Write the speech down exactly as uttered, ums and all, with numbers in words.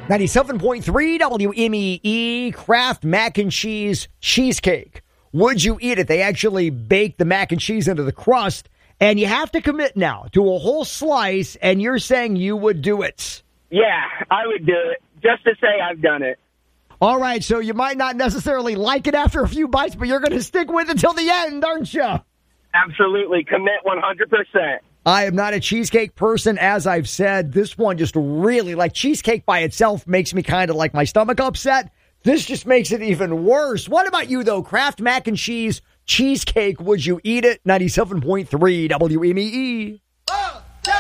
ninety-seven point three W M E E, Kraft mac and cheese cheesecake. Would you eat it? They actually bake the mac and cheese into the crust, and you have to commit now to a whole slice, and you're saying you would do it. Yeah, I would do it, just to say I've done it. All right, so you might not necessarily like it after a few bites, but you're going to stick with it till the end, aren't you? Absolutely. Commit one hundred percent. I am not a cheesecake person, as I've said. This one just really, like, cheesecake by itself makes me kind of like my stomach upset. This just makes it even worse. What about you, though? Kraft mac and cheese cheesecake, would you eat it? ninety-seven point three W M E E.